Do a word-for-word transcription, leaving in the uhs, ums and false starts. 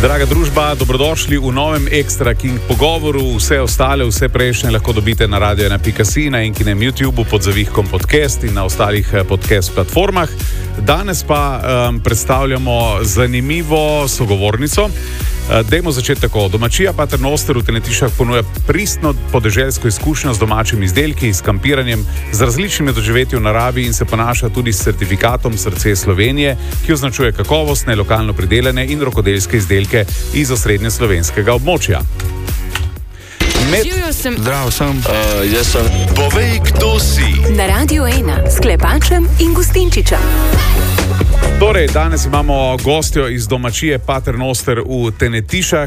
Draga družba, dobrodošli v novem Extra King pogovoru. Vse ostale, vse prejšnje lahko dobite na radio ena pika si, na Enkinem YouTubeu pod zavihkom podcast in na ostalih podcast platformah. Danes pa um, predstavljamo zanimivo sogovornico. Dajmo začeti tako. Domačija Pater Noster v Tenetišah ponuja pristno podeželsko izkušnjo z domačimi izdelki, s kampiranjem, z različnimi doživetji v naravi in se ponaša tudi s certifikatom Srce Slovenije, ki označuje kakovostne, lokalno pridelane in rokodelske izdelke iz osrednje slovenskega območja. Med... sem. Zdravo sem. Uh, jaz sem. Povej, kdo si. Na Radio ena s Klepačem in Gustinčičem. Torej, danes imamo gostjo iz domačije Pater Noster v Tenetišah.